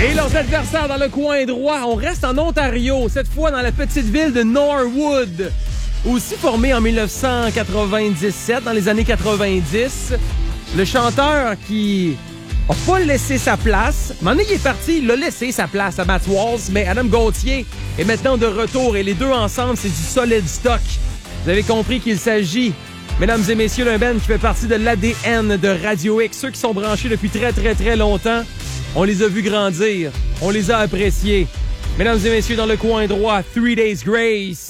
Et leurs adversaires dans le coin droit, on reste en Ontario, cette fois dans la petite ville de Norwood. Aussi formé en 1997, dans les années 90. Le chanteur qui n'a pas laissé sa place. Maintenant, il est parti, il a laissé sa place à Matt Walsh, mais Adam Gauthier est maintenant de retour et les deux ensemble, c'est du solid stock. Vous avez compris qu'il s'agit, mesdames et messieurs, d'un band qui fait partie de l'ADN de Radio X. Ceux qui sont branchés depuis très, très, très longtemps, on les a vus grandir. On les a appréciés. Mesdames et messieurs, dans le coin droit, 3 Days Grace.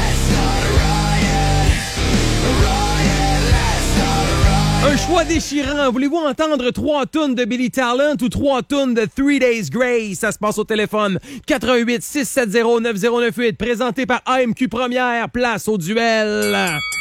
Un choix déchirant. Voulez-vous entendre 3 tunes de Billy Talent ou 3 tunes de 3 Days Grace? Ça se passe au téléphone. 88 670 9098. Présenté par AMQ Première. Place au duel.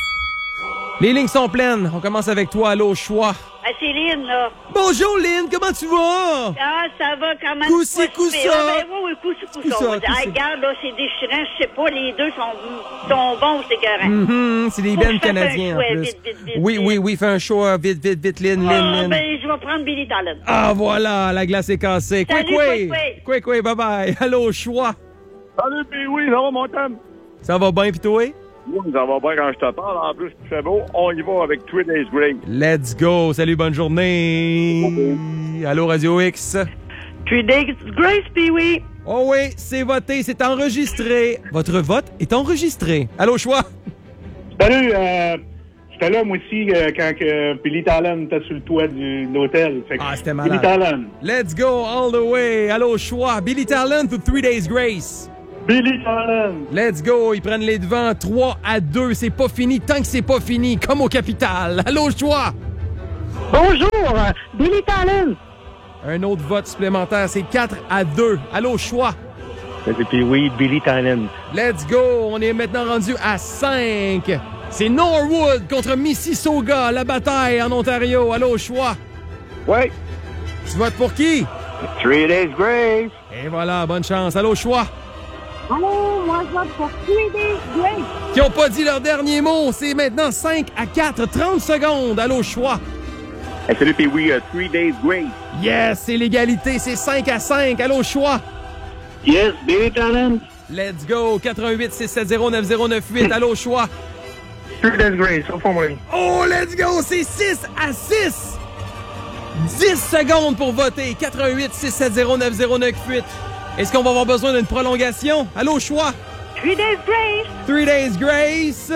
Les lignes sont pleines. On commence avec toi. Allô, choix. Ah, c'est Lynn, là. Bonjour, Lynn. Comment tu vas? Ah, ça va quand même. Coussi, coussa. Ah, ben oui, coussa. Regarde, là, c'est déchirant. Je sais pas, les deux sont bons, c'est écœurant. C'est des bands canadiens, en plus. Vite, Oui, fais un show vite, Lynn, Lynn. Ben, je vais prendre Billy Talent. Ah, voilà, la glace est cassée. Salut, Quoi, bye-bye. Allô, choix. Salut, puis oui, ça va, mon thème? Ça va bien, pis toi? Oui, ça va bien quand je te parle. En plus, c'est beau. On y va avec 3 Days Grace. Let's go. Salut, bonne journée. Allô, Radio X. 3 Days Grace, puis oui. Oh oui, c'est voté, c'est enregistré. Votre vote est enregistré. Allô, choix. Salut, j'étais là, moi aussi, quand Billy Talent était sur le toit de l'hôtel. C'était malade. Billy Talent. Let's go all the way. Allô, choix. Billy Talent ou 3 Days Grace? Billy Talent. Let's go. Ils prennent les devants 3-2. C'est pas fini tant que c'est pas fini, comme au Capital. Allô, choix. Bonjour, Billy Talent. Un autre vote supplémentaire, c'est 4-2. Allô, choix. Et puis oui, Billy Talent. Let's go. On est maintenant rendu à 5. C'est Norwood contre Mississauga, la bataille en Ontario. Allô, choix. Oui. Tu votes pour qui? 3 Days Grace. Et voilà, bonne chance. Allô, choix. Oh, moi, je vote pour 3 Days Grace. Qui n'ont pas dit leur dernier mot. C'est maintenant 5-4, 30 secondes. Allô, choix. Hey, salut, puis oui, 3 Days Grace. Yes, c'est l'égalité. C'est 5-5. Allô, choix. Yes, Billy Talent. Let's go. 88 670 9098. Allô, choix. 3 Days Grace, au fond, moi. Oh, let's go. C'est 6-6. 10 secondes pour voter. 88 670 9098. Est-ce qu'on va avoir besoin d'une prolongation? Allô, choix. 3 Days Grace. 3 Days Grace.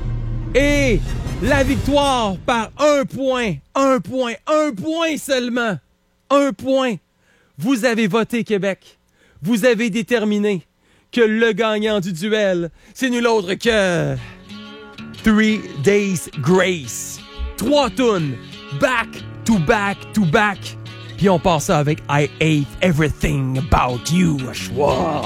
Et la victoire par 1 point. 1 point. 1 point seulement. 1 point. Vous avez voté, Québec. Vous avez déterminé que le gagnant du duel, c'est nul autre que 3 Days Grace. 3 tunes. Back to back to back. Puis on part ça avec I Hate Everything About You, choix.